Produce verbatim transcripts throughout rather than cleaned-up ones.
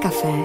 Café.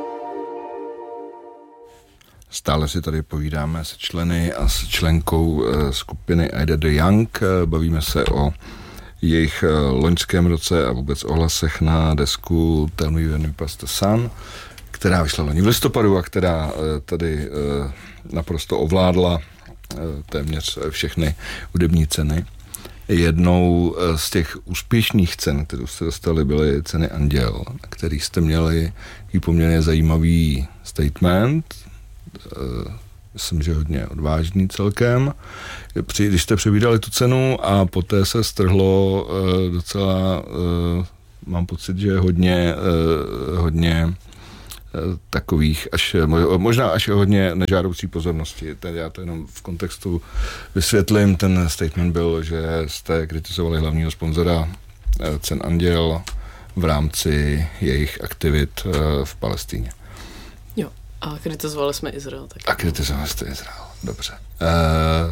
Stále si tady povídáme se členy a s členkou skupiny Ida the Young. Bavíme se o jejich loňském roce a vůbec ohlasech na desku Tell Me When You Pass the Sun, která vyšla loni v listopadu a která tady naprosto ovládla téměř všechny hudební ceny. Jednou z těch úspěšných cen, kterou jste dostali, byly ceny Anděl, na kterých jste měli i poměrně zajímavý statement, myslím, že hodně odvážný celkem, Při, když jste přebírali tu cenu a poté se strhlo docela, mám pocit, že hodně, hodně takových, až, možná až hodně nežádoucí pozornosti. Tedy já to jenom v kontextu vysvětlím. Ten statement byl, že jste kritizovali hlavního sponzora cen Anděl v rámci jejich aktivit v Palestíně. Jo, a kritizovali jsme Izrael taky. A kritizovali jste Izrael, dobře. Uh,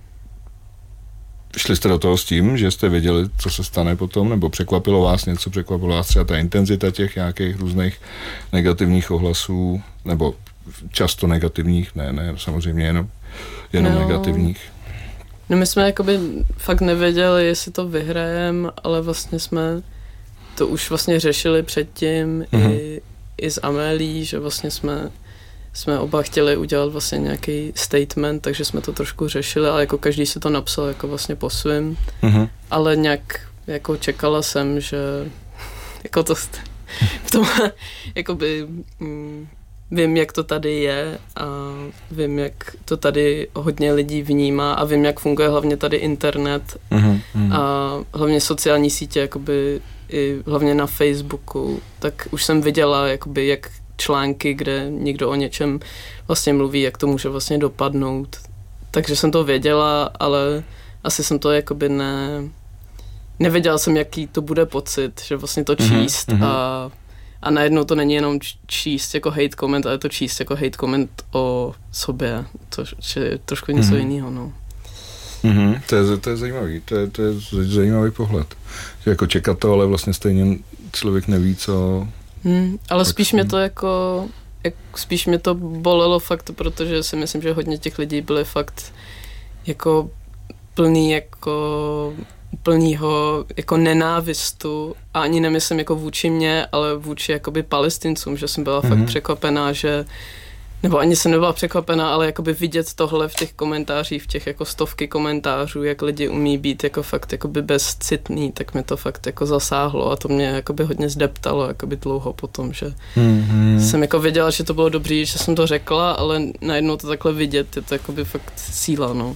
Šli jste do toho s tím, že jste věděli, co se stane potom, nebo překvapilo vás něco, překvapilo vás třeba ta intenzita těch nějakých různých negativních ohlasů, nebo často negativních, ne, ne, samozřejmě jenom, jenom no, negativních. No my jsme jakoby fakt nevěděli, jestli to vyhrajeme, ale vlastně jsme to už vlastně řešili předtím mm-hmm. i, i s Amélí, že vlastně jsme jsme oba chtěli udělat vlastně nějaký statement, takže jsme to trošku řešili, ale jako každý si to napsal jako vlastně po svým, mm-hmm. ale nějak jako čekala jsem, že jako to v tom, jakoby mm, vím, jak to tady je a vím, jak to tady hodně lidí vnímá a vím, jak funguje hlavně tady internet mm-hmm. a hlavně sociální sítě, jakoby i hlavně na Facebooku, tak už jsem viděla, jakoby jak články, kde někdo o něčem vlastně mluví, jak to může vlastně dopadnout. Takže jsem to věděla, ale asi jsem to jakoby ne... Nevěděla jsem, jaký to bude pocit, že vlastně to číst mm-hmm. a, a najednou to není jenom číst jako hate comment, ale to číst jako hate comment o sobě, což je trošku něco mm-hmm. jiného, no. Mm-hmm. To, je, to je zajímavý, to je, to je zajímavý pohled. Že jako čekat to, ale vlastně stejně člověk neví, co... Hmm, ale spíš mě to jako, jak, spíš mě to bolelo fakt, protože si myslím, že hodně těch lidí byly fakt jako plný jako plnýho jako nenávistu a ani nemyslím jako vůči mě, ale vůči jakoby Palestincům, že jsem byla mm-hmm. fakt překvapená, že nebo ani jsem nebyla překvapená, ale jakoby vidět tohle v těch komentářích, v těch jako stovky komentářů, jak lidi umí být jako fakt jakoby bezcitný, tak mě to fakt jako zasáhlo a to mě jakoby hodně zdeptalo jakoby dlouho potom, že mm-hmm. jsem jako věděla, že to bylo dobrý, že jsem to řekla, ale najednou to takhle vidět, je to jakoby fakt síla, no.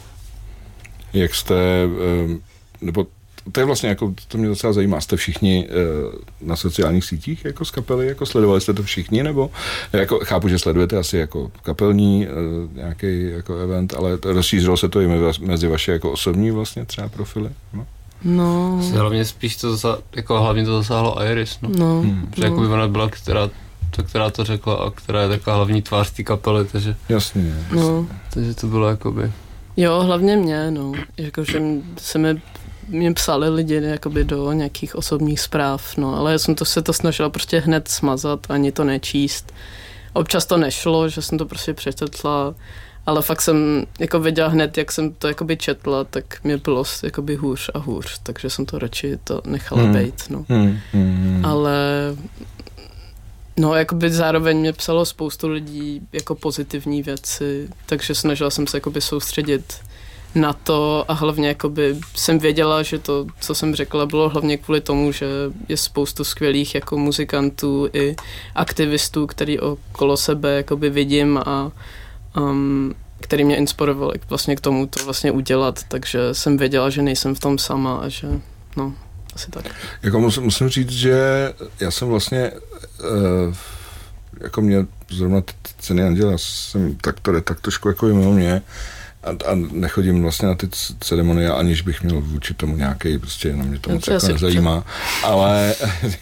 Jak jste, nebo to je vlastně jako, to mě docela zajímá, jste všichni e, na sociálních sítích jako z kapely, jako sledovali jste to všichni, nebo jako chápu, že sledujete asi jako kapelní e, nějaký jako event, ale rozšířilo se to i mezi vaše jako osobní vlastně třeba profily, no? No. Hlavně spíš to zasa, jako hlavně to zasáhlo Iris, no. No. Hmm. Že jako by ona byla, která to, která to řekla a která je taková hlavní tvář té kapely, takže... Jasně, jasně. No. Takže to bylo jakoby... Jo, hlavně mě, no. Jakože se mi mě psali lidi jakoby do nějakých osobních zpráv, no, ale já jsem to se to snažila prostě hned smazat, ani to nečíst. Občas to nešlo, že jsem to prostě přečetla, ale fakt jsem jako věděla hned, jak jsem to jakoby četla, tak mě bylo jakoby hůř a hůř, takže jsem to radši to nechala hmm. bejt, no. Hmm. Hmm. Ale no, jakoby zároveň mě psalo spoustu lidí jako pozitivní věci, takže snažila jsem se jakoby soustředit na to a hlavně jakoby jsem věděla, že to, co jsem řekla, bylo hlavně kvůli tomu, že je spoustu skvělých jako muzikantů i aktivistů, který okolo sebe jakoby vidím a um, který mě inspirovali vlastně k tomu to vlastně udělat, takže jsem věděla, že nejsem v tom sama a že no, asi tak. Jako musím, musím říct, že já jsem vlastně uh, jako mě zrovna ty ceny Anděla, já jsem tak to jde tak trošku jako mimo mě, A, a nechodím vlastně na ty ceremonie, aniž bych měl vůči tomu nějaký, prostě na mě to moc jako nezajímá, ale,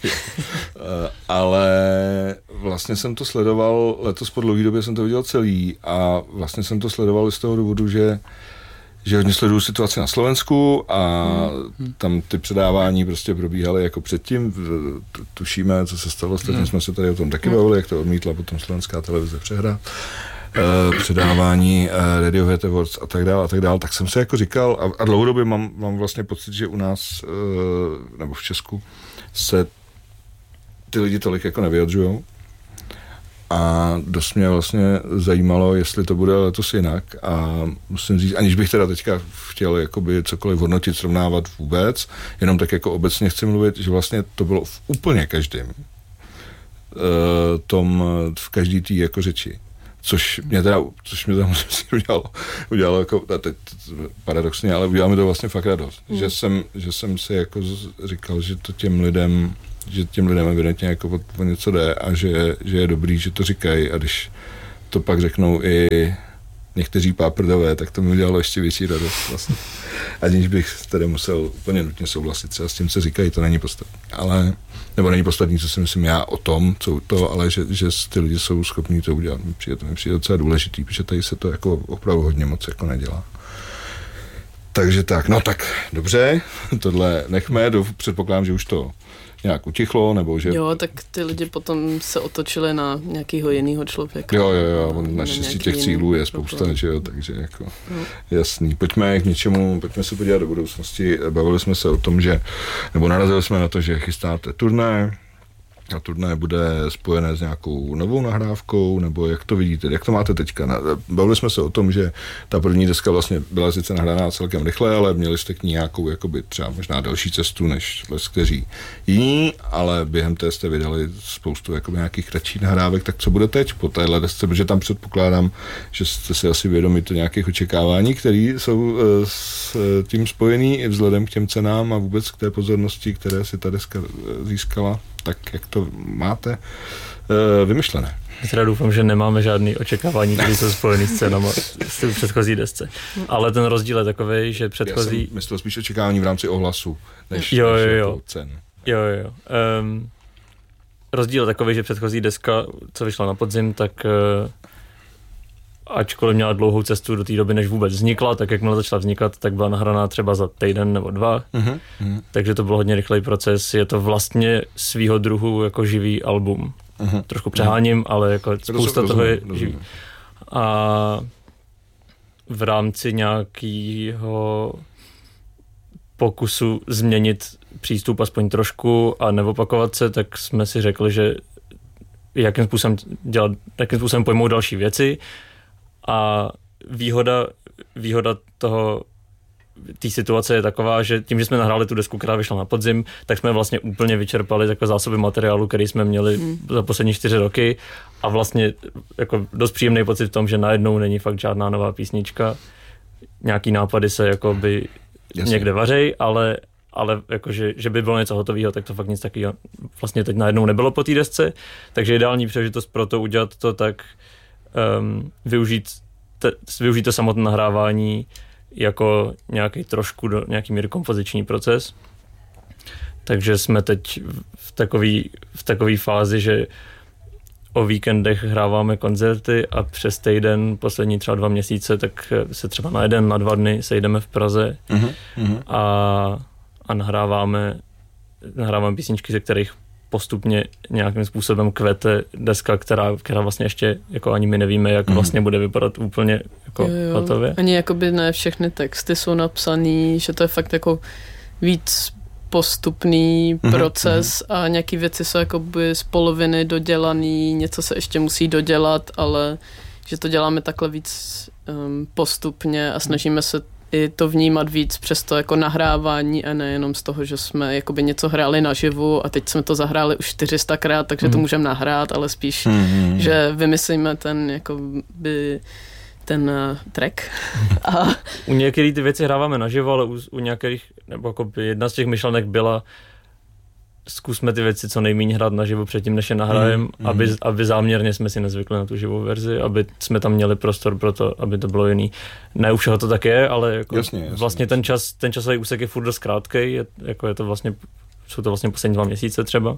ale vlastně jsem to sledoval, letos po dlouhé době jsem to viděl celý a vlastně jsem to sledoval z toho důvodu, že že hodně sleduju situaci na Slovensku a hmm. tam ty předávání prostě probíhaly jako předtím. Tušíme, co se stalo, ostatně hmm. jsme se tady o tom taky bavili, jak to odmítla potom slovenská televize přehrát. Uh, předávání uh, Radiohead Awards a tak dále a tak dále, tak jsem se jako říkal a, a dlouhodobě mám, mám vlastně pocit, že u nás uh, nebo v Česku se ty lidi tolik jako nevyjadřujou a dost mě vlastně zajímalo, jestli to bude letos jinak a musím říct, aniž bych teda teďka chtěl jakoby cokoliv hodnotit, srovnávat vůbec, jenom tak jako obecně chci mluvit, že vlastně to bylo v úplně každém uh, tom, v každý tý jako řeči. Což mě teda, což mě teda musím si udělalo, udělalo jako, teď paradoxně, ale udělalo mi to vlastně fakt radost. Mm. Že jsem, že jsem si jako říkal, že to těm lidem, že těm lidem evidentně jako o, o něco jde a že, že je dobrý, že to říkají a když to pak řeknou i někteří páprdové, tak to mi udělalo ještě větší radost vlastně. Aniž bych tady musel úplně nutně souhlasit třeba s tím, co říkají, to není podstatné. Ale, nebo není podstatné, co si myslím já o tom, co to, ale že, že ty lidi jsou schopní to udělat. Mi přijde to mi přijde docela důležitý, protože tady se to jako opravdu hodně moc jako nedělá. Takže tak, no tak, dobře, tohle nechme, do, předpokládám, že už to nějak utichlo, nebo že... Jo, tak ty lidi potom se otočili na nějakého jiného člověka. Jo, jo, jo, on naštěstí těch cílů je spousta, že jo, takže jako no. Jasný. Pojďme k něčemu, pojďme se podívat do budoucnosti. Bavili jsme se o tom, že, nebo narazili jsme na to, že chystáte turné, a turné bude spojené s nějakou novou nahrávkou, nebo jak to vidíte, jak to máte teďka? Bavili jsme se o tom, že ta první deska vlastně byla sice nahraná celkem rychle, ale měli jste k ní nějakou jakoby třeba možná delší cestu než kteří jiní, ale během té jste vydali spoustu jakoby nějakých kratších nahrávek, tak co bude teď po téhle desce, protože tam předpokládám, že jste si asi vědomi to nějakých očekávání, které jsou s tím spojený i vzhledem k těm cenám a vůbec k té pozornosti, které si ta deska získala. Tak jak to máte uh, vymyšlené? Já teda doufám, že nemáme žádný očekávání, které jsou spojený s cenama z předchozí desce. Ale ten rozdíl je takový, že předchozí... Já jsem myslel spíš očekávání v rámci ohlasu, než, jo, než jo, jo. Jako cen. Jo, jo, jo. Um, rozdíl je takový, že předchozí deska, co vyšla na podzim, tak uh, ačkoliv měla dlouhou cestu do té doby, než vůbec vznikla, tak jakmile začala vznikat, tak byla nahraná třeba za týden nebo dva. Uh-huh, uh-huh. Takže to byl hodně rychlej proces. Je to vlastně svýho druhu jako živý album. Uh-huh. Trošku přeháním, uh-huh. ale jako spousta toho je živý. A v rámci nějakého pokusu změnit přístup aspoň trošku a neopakovat se, tak jsme si řekli, že jakým způsobem dělat, jakým způsobem pojmout další věci. A výhoda, výhoda toho, té situace je taková, že tím, že jsme nahráli tu desku, která vyšla na podzim, tak jsme vlastně úplně vyčerpali takové zásoby materiálu, který jsme měli hmm. za poslední čtyři roky a vlastně jako dost příjemný pocit v tom, že najednou není fakt žádná nová písnička. Nějaký nápady se jakoby Jasně. někde vařej, ale, ale jakože, že by bylo něco hotového, tak to fakt nic takového vlastně teď najednou nebylo po té desce, takže ideální příležitost pro to udělat to tak, Um, využít, te, využít to samotné nahrávání jako nějaký trošku do nějaký míry kompoziční proces. Takže jsme teď v takový, v takový fázi, že o víkendech hráváme koncerty a přes týden, poslední třeba dva měsíce, tak se třeba na jeden, na dva dny sejdeme v Praze uh-huh. a, a nahráváme, nahráváme písničky, ze kterých postupně nějakým způsobem kvete deska, která, která vlastně ještě jako ani my nevíme, jak vlastně bude vypadat úplně jako hotově. Ani jakoby ne všechny texty jsou napsaný, že to je fakt jako víc postupný mm-hmm. proces a nějaký věci jsou jakoby z poloviny dodělaný, něco se ještě musí dodělat, ale že to děláme takhle víc um, postupně a snažíme se i to vnímat víc přes to jako nahrávání a nejenom z toho, že jsme jakoby něco hráli naživu a teď jsme to zahráli už čtyři sta krát, takže mm. to můžeme nahrát, ale spíš, mm. že vymyslíme ten jakoby ten uh, track. A u některých ty věci hráváme naživo, ale u, u některých, nebo jako jedna z těch myšlenek byla, zkusme ty věci co nejméně hrát naživo předtím, než je nahrajem, mm, aby, mm. aby záměrně jsme si nezvykli na tu živou verzi, aby jsme tam měli prostor pro to, aby to bylo jiný. Ne u všeho to tak je, ale jako jasně, jasně, vlastně jasně. ten čas, ten časový úsek je furt dost krátkej, je, jako je to vlastně, jsou to vlastně poslední dva měsíce třeba.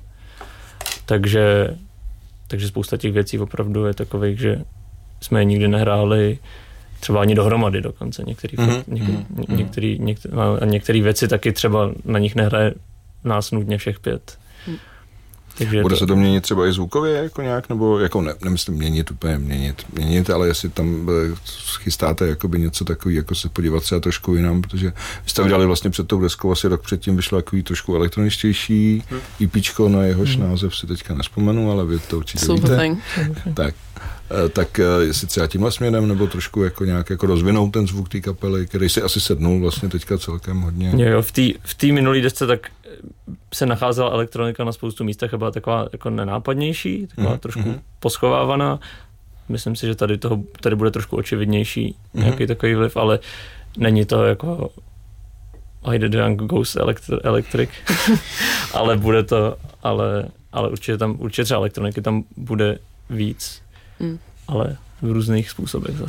Takže, takže spousta těch věcí opravdu je takových, že jsme je nikdy nehráli, třeba ani dohromady dokonce. Některý, mm-hmm. některý, mm-hmm. některý, některý, a některé věci taky třeba na nich nehraje nás nutně všech pět. Mm. Takže bude to... se to měnit třeba i zvukově jako nějak, nebo jako ne, nemyslím měnit, úplně měnit, měnit, ale jestli tam chystáte jakoby něco takový, jako se podívat třeba trošku jinam, protože vy jste vydali vlastně před tou deskou, asi rok předtím vyšlo takový trošku elektroničtější hmm. EPčko, na jehož hmm. název si teďka nespomenu, ale vy to určitě Super víte. Tak, tak jestli třeba tímhle směrem, nebo trošku jako nějak jako rozvinout ten zvuk té kapely, který si asi sednul vlastně teďka celkem hodně. Jo, v té v té minulý desce tak se nacházela elektronika na spoustu místech a byla taková jako nenápadnější, taková mm-hmm. trošku poschovávaná. Myslím si, že tady toho tady bude trošku očividnější mm-hmm. nějaký takový vliv, ale není to jako Ida the Young Goes elektri- Electric, ale bude to, ale, ale určitě tam, určitě třeba elektroniky tam bude víc, mm. ale v různých způsobech zase.